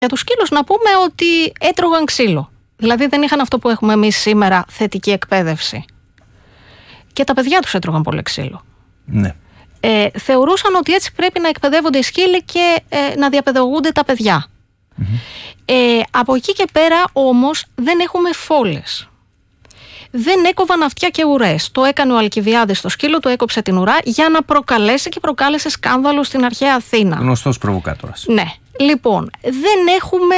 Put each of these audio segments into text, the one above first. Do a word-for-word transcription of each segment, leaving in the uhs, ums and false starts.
Για τους σκύλους να πούμε ότι έτρωγαν ξύλο. Δηλαδή δεν είχαν αυτό που έχουμε εμείς σήμερα, θετική εκπαίδευση. Και τα παιδιά τους έτρωγαν πολύ ξύλο. Ναι. Ε, θεωρούσαν ότι έτσι πρέπει να εκπαιδεύονται οι σκύλοι και ε, να διαπαιδαγωγούνται τα παιδιά. Mm-hmm. Ε, από εκεί και πέρα όμως δεν έχουμε φόλες. Δεν έκοβαν αυτιά και ουρές. Το έκανε ο Αλκιβιάδης στο σκύλο, του έκοψε την ουρά για να προκαλέσει και προκάλεσε σκάνδαλο στην αρχαία Αθήνα. Γνωστός προβοκάτορας. Ναι. Λοιπόν, δεν έχουμε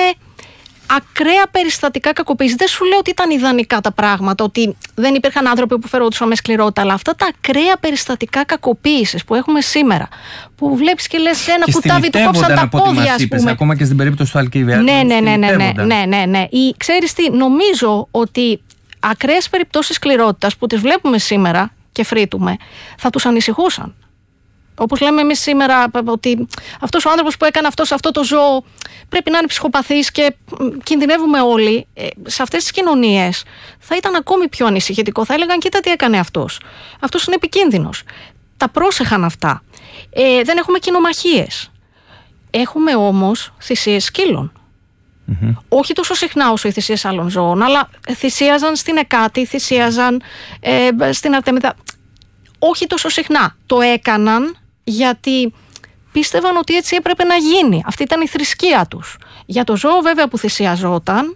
ακραία περιστατικά κακοποίηση. Δεν σου λέω ότι ήταν ιδανικά τα πράγματα, ότι δεν υπήρχαν άνθρωποι που φερόντουσαν με σκληρότητα, αλλά αυτά τα ακραία περιστατικά κακοποίησης που έχουμε σήμερα, που βλέπεις και λες ένα κουτάβι του κόψαν τα πόδια, ας πούμε. Ακόμα και στην περίπτωση του Αλκιβιάδη. Ναι, ναι, ναι, ναι, ναι, ναι, ναι, ναι. Ή, ξέρεις τι, νομίζω ότι ακραίες περιπτώσεις σκληρότητας που τις βλέπουμε σήμερα και φρύτουμε, θα τους ανησυχούσαν. Όπως λέμε εμείς σήμερα, ότι αυτός ο άνθρωπος που έκανε αυτό σε αυτό το ζώο πρέπει να είναι ψυχοπαθής και κινδυνεύουμε όλοι. Σε αυτές τις κοινωνίες θα ήταν ακόμη πιο ανησυχητικό. Θα έλεγαν, κοίτα τι έκανε αυτός. Αυτός είναι επικίνδυνος. Τα πρόσεχαν αυτά. Ε, δεν έχουμε κοινομαχίες. Έχουμε όμως θυσίες σκύλων. Mm-hmm. Όχι τόσο συχνά όσο οι θυσίες άλλων ζώων, αλλά θυσίαζαν στην Εκάτη, θυσίαζαν ε, στην Αρτεμίδα. Όχι τόσο συχνά. Το έκαναν γιατί πίστευαν ότι έτσι έπρεπε να γίνει. Αυτή ήταν η θρησκεία τους. Για το ζώο βέβαια που θυσιαζόταν,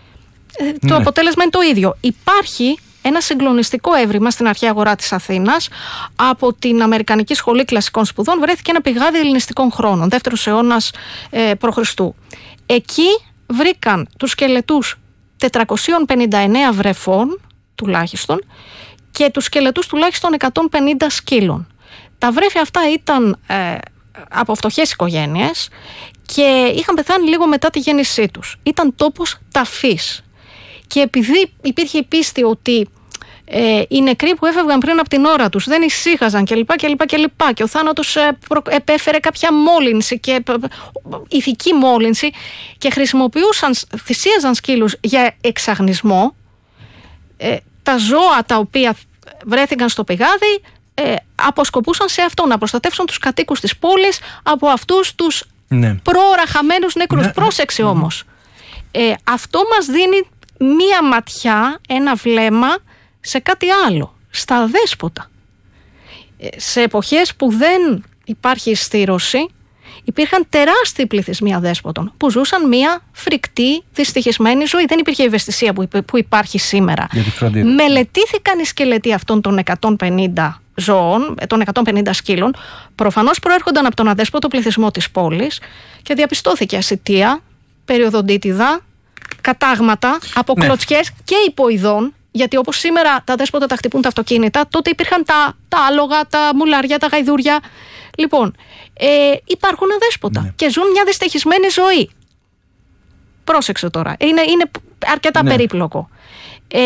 το ναι. αποτέλεσμα είναι το ίδιο. Υπάρχει ένα συγκλονιστικό έβριμα στην αρχαία αγορά της Αθήνας. Από την Αμερικανική Σχολή Κλασικών Σπουδών βρέθηκε ένα πηγάδι ελληνιστικών χρόνων, δεύτερος αιώνας ε, π.Χ. Εκεί βρήκαν τους σκελετούς τετρακόσιων πενήντα εννέα βρεφών τουλάχιστον και τους σκελετούς τουλάχιστον εκατόν πενήντα σκύλων. Τα βρέφια αυτά ήταν ε, από φτωχές οικογένειες και είχαν πεθάνει λίγο μετά τη γέννησή τους. Ήταν τόπος ταφής. Και επειδή υπήρχε η πίστη ότι ε, οι νεκροί που έφευγαν πριν από την ώρα τους δεν ησύχαζαν κλπ. κλπ, κλπ και ο θάνατος ε, προ, επέφερε κάποια μόλυνση και ε, ηθική μόλυνση και χρησιμοποιούσαν, θυσίαζαν σκύλους για εξαγνισμό, ε, τα ζώα τα οποία βρέθηκαν στο πηγάδι ε, αποσκοπούσαν σε αυτό, να προστατεύσουν τους κατοίκους της πόλης από αυτούς τους ναι. πρόωρα χαμένους νεκρούς. Ναι. Πρόσεξε όμως. Ε, αυτό μας δίνει μία ματιά, ένα βλέμμα σε κάτι άλλο, στα δέσποτα. Ε, σε εποχές που δεν υπάρχει στήρωση, υπήρχαν τεράστιοι πληθυσμοί αδέσποτων που ζούσαν μία φρικτή, δυστυχισμένη ζωή. Δεν υπήρχε η ευαισθησία που, που υπάρχει σήμερα. Μελετήθηκαν οι σκελετοί αυτών των εκατόν πενήντα ζώων, των εκατόν πενήντα σκύλων. Προφανώς προέρχονταν από τον αδέσποτο πληθυσμό της πόλης και διαπιστώθηκε ασιτεία, περιοδοντίτιδα, κατάγματα από ναι. κλωτσιές και υποειδών. Γιατί όπως σήμερα τα δέσποτα τα χτυπούν τα αυτοκίνητα, τότε υπήρχαν τα, τα άλογα, τα μουλάρια, τα γαϊδούρια. Λοιπόν, ε, υπάρχουν αδέσποτα ναι. και ζουν μια δυστυχισμένη ζωή. Πρόσεξε τώρα. Είναι, είναι αρκετά ναι. περίπλοκο. Ε,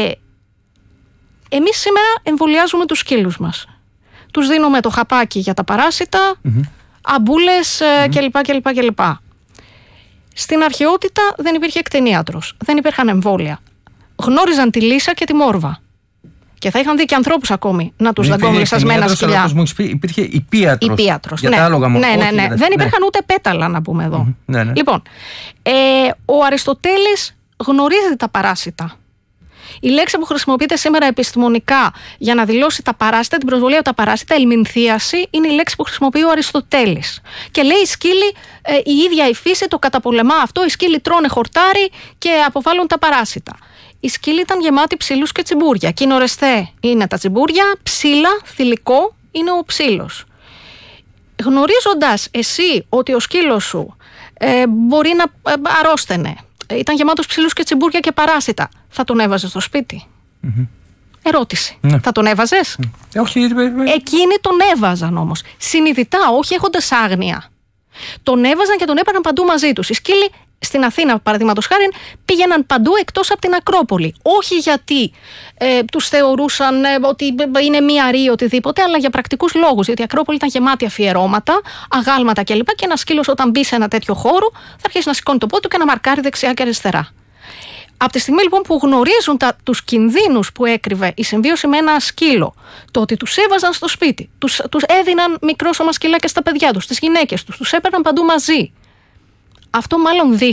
εμείς σήμερα εμβολιάζουμε τους σκύλους μας. Τους δίνουμε το χαπάκι για τα παράσιτα, mm-hmm. αμπούλες mm-hmm. κλπ, κλπ, κλπ. Στην αρχαιότητα δεν υπήρχε κτηνίατρος. Δεν υπήρχαν εμβόλια. Γνώριζαν τη λύσα και τη μόρβα. Και θα είχαν δει και ανθρώπους ακόμη να τους δαγκώνουν λυσασμένα σκυλιά. Αλλά, όπως μου έχεις πει, υπήρχε υπίατρος. Υπίατρος. Για ναι. τα άλογα μόνο. Ναι, ναι, ναι. Όχι, δεν υπήρχαν ναι. ούτε πέταλα, να πούμε εδώ. Mm-hmm. Ναι, ναι. Λοιπόν, ε, ο Αριστοτέλης γνωρίζει τα παράσιτα. Η λέξη που χρησιμοποιείται σήμερα επιστημονικά για να δηλώσει τα παράσιτα, την προσβολή από τα παράσιτα, ελμινθίαση, είναι η λέξη που χρησιμοποιεί ο Αριστοτέλης. Και λέει οι σκύλοι, ε, η ίδια η φύση το καταπολεμά αυτό, οι σκύλοι τρώνε χορτάρι και αποβάλλουν τα παράσιτα. Οι σκύλοι ήταν γεμάτοι ψήλους και τσιμπούρια. Κινορεσθέ είναι τα τσιμπούρια, ψήλα, θηλυκό είναι ο ψήλος. Γνωρίζοντας εσύ ότι ο σκύλος σου ε, μπορεί να ε, αρρώστενε, ήταν γεμάτος ψήλους και τσιμπούρια και παράσιτα, θα τον έβαζες στο σπίτι? Mm-hmm. Ερώτηση. Ναι. Θα τον έβαζες? Mm. Όχι. Εκείνοι τον έβαζαν όμως. Συνειδητά, όχι έχοντας άγνοια. Τον έβαζαν και τον έπαιρναν παντού μαζί τους. Οι σκύλοι στην Αθήνα, παραδείγματος χάριν, πήγαιναν παντού εκτός από την Ακρόπολη. Όχι γιατί ε, τους θεωρούσαν ε, ότι είναι μία ρή οτιδήποτε, αλλά για πρακτικούς λόγους. Γιατί η Ακρόπολη ήταν γεμάτη αφιερώματα, αγάλματα κλπ. Και ένας σκύλος όταν μπει σε ένα τέτοιο χώρο θα αρχίσει να σηκώνει το πόδι του και να μαρκάρει δεξιά και αριστερά. Από τη στιγμή λοιπόν που γνωρίζουν τα, τους κινδύνους που έκρυβε η συμβίωση με ένα σκύλο, το ότι τους έβαζαν στο σπίτι, τους, τους έδιναν μικρόσωμα σκυλάκια στα παιδιά τους, στις γυναίκες τους, τους έπαιρναν παντού μαζί. Αυτό μάλλον